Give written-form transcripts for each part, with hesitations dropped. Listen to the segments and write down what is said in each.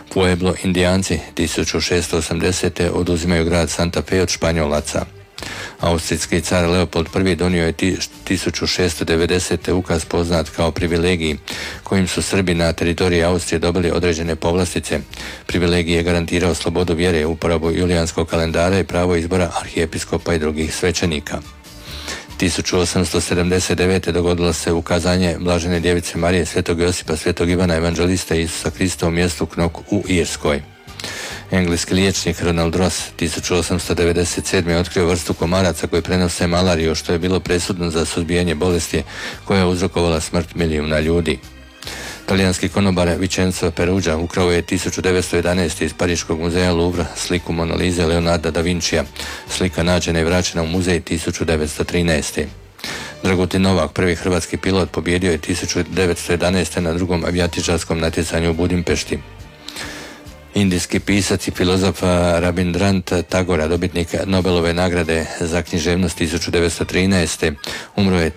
Pueblo Indijanci 1680. oduzimaju grad Santa Fe od Španjolaca. Austrijski car Leopold I donio je 1690. ukaz poznat kao privilegiji, kojim su Srbi na teritoriji Austrije dobili određene povlastice. Privilegij je garantirao slobodu vjere, uporabu julijanskog kalendara i pravo izbora arhijepiskopa i drugih svećenika. 1879. dogodilo se ukazanje Blažene djevice Marije, Svetog Josipa, Svetog Ivana Evanđelista i Isusa Krista u mjestu Knok u Irskoj. Engleski liječnik Ronald Ross 1897. otkrio vrstu komaraca koji prenose malariju, što je bilo presudno za suzbijanje bolesti koja je uzrokovala smrt milijuna ljudi. Talijanski konobar Vincenzo Perugia ukrao je 1911. iz Pariškog muzeja Louvre sliku Mona Lise Leonarda da Vincija. Slika nađena i vraćena u muzej 1913. Dragutin Novak, prvi hrvatski pilot, pobjedio je 1911. na drugom avijatičarskom natjecanju u Budimpešti. Indijski pisac i filozof Rabindranath Tagore, dobitnik Nobelove nagrade za književnost 1913. umro je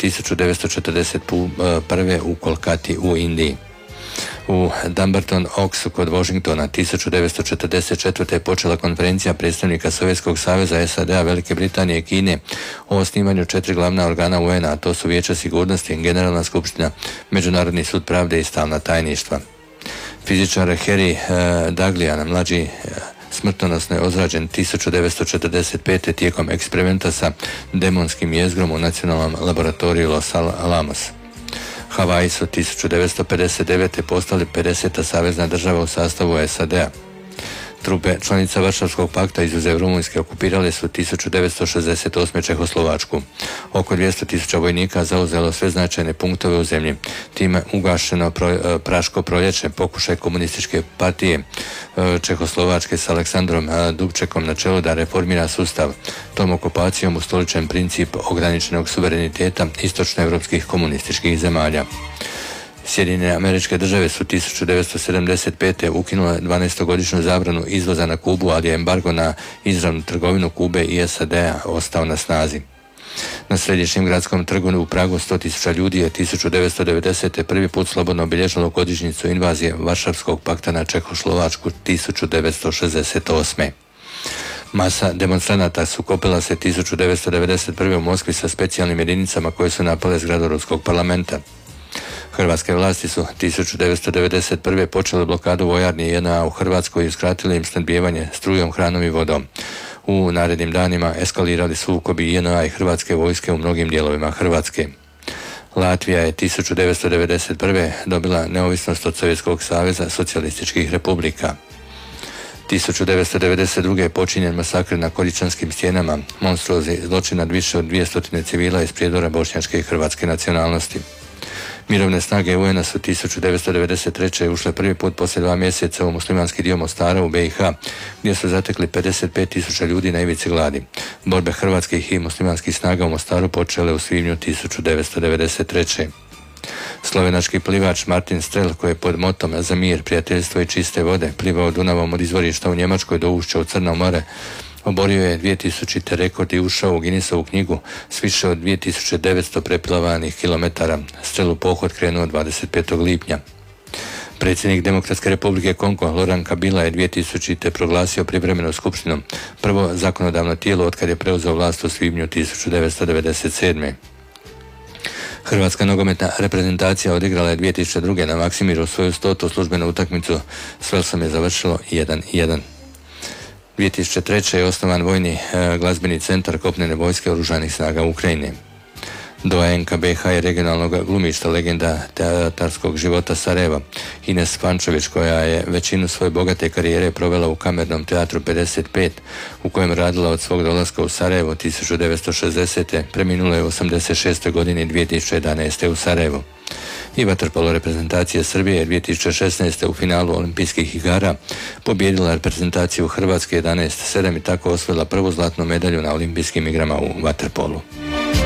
1941. u Kolkati u Indiji. U Dumbarton Oaksu kod Washingtona 1944. počela konferencija predstavnika Sovjetskog saveza, SAD-a, Velike Britanije i Kine o osnivanju 4 glavna organa UN-a, a to su Vijeće sigurnosti, Generalna skupština, Međunarodni sud pravde i stalna tajništva. Fizičar Harry Daghlian, mlađi, smrtonosno je ozrađen 1945. tijekom eksperimenta sa demonskim jezgrom u nacionalnom laboratoriju Los Alamos. Havaji su 1959. postali 50. savezna država u sastavu SAD-a. Trupe članica Varšavskog pakta izuzev Rumunjske okupirale su 1968. Čehoslovačku. Oko 200.000 vojnika zauzelo sve značajne punktove u zemlji. Time ugašeno Praško proljeće, pokušaj komunističke partije Čehoslovačke s Aleksandrom Dubčekom na čelu da reformira sustav. Tom okupacijom ustoličen princip ograničenog suvereniteta istočnoevropskih komunističkih zemalja. Sjedinjene Američke Države su 1975. ukinule 12-godišnju zabranu izvoza na Kubu, ali je embargo na izravnu trgovinu Kube i SAD-a ostao na snazi. Na središnjem gradskom trgu u Pragu 100.000 ljudi je 1990. prvi put slobodno obilježilo godišnjicu invazije Varšavskog pakta na Čehoslovačku 1968. Masa demonstranata sukobila se 1991. u Moskvi sa specijalnim jedinicama koje su napale zgradu Ruskog parlamenta. Hrvatske vlasti su 1991. počele blokadu vojarni JNA u Hrvatskoj i uskratile im snabdijevanje strujom, hranom i vodom. U narednim danima eskalirali sukobi JNA i Hrvatske vojske u mnogim dijelovima Hrvatske. Latvija je 1991. dobila neovisnost od Sovjetskog saveza socijalističkih republika. 1992. je počinjen masakr na Koričanskim stijenama, monstruozni zločin nad više od 200 civila iz prijedora bošnjačke i hrvatske nacionalnosti. Mirovne snage UN-a su 1993. ušle prvi put poslije 2 mjeseca u muslimanski dio Mostara u BiH, gdje su zatekli 55.000 ljudi na ivici gladi. Borbe hrvatskih i muslimanskih snaga u Mostaru počele u svibnju 1993. Slovenački plivač Martin Strel, koji je pod motom za mir, prijateljstvo i čiste vode plivao Dunavom od izvorišta u Njemačkoj do ušća u Crno more, oborio je 2000. rekord i ušao u Guinnessovu knjigu s više od 2900 preplavanih kilometara. Strelu pohod krenuo 25. lipnja. Predsjednik Demokratske republike Kongo Laurent Kabila je 2000. proglasio privremenu skupštinu, prvo zakonodavno tijelo otkad je preuzeo vlast u svibnju 1997. Hrvatska nogometna reprezentacija odigrala je 2002. na Maksimiru svoju 100. službenu utakmicu, s Velsom je završilo 1-1. 2003. je osnovan vojni glazbeni centar kopnene vojske oružanih snaga Ukrajine. Doajenka BiH je regionalnog glumišta, legenda teatarskog života Sarajeva, Ines Pančević, koja je većinu svoje bogate karijere provela u Kamernom teatru 55, u kojem radila od svog dolaska u Sarajevo 1960. preminula je u 86. godini 2011. u Sarajevu. I vaterpolo reprezentacija Srbije 2016. u finalu olimpijskih igara pobijedila reprezentaciju Hrvatske 11-7 i tako osvojila prvu zlatnu medalju na olimpijskim igrama u vaterpolu.